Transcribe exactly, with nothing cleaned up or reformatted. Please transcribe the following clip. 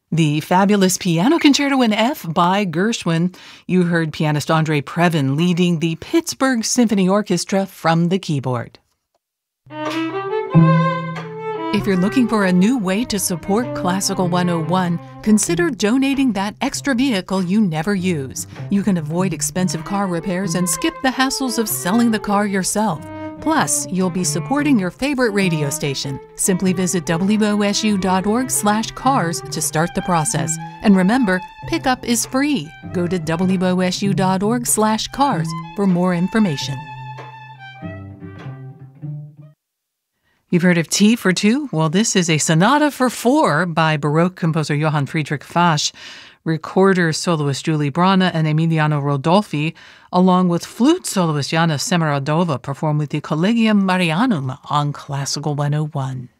The fabulous Piano Concerto in F by Gershwin. You heard pianist Andre Previn leading the Pittsburgh Symphony Orchestra from the keyboard. If you're looking for a new way to support Classical one oh one, consider donating that extra vehicle you never use. You can avoid expensive car repairs and skip the hassles of selling the car yourself. Plus, you'll be supporting your favorite radio station. Simply visit W O S U dot org slash cars to start the process. And remember, pickup is free. Go to W O S U dot org slash cars for more information. You've heard of T for Two? Well, this is a sonata for four by Baroque composer Johann Friedrich Fasch, recorder soloist Julie Brana and Emiliano Rodolfi, along with flute soloist Yana Semiradova, performed with the Collegium Marianum on Classical one oh one.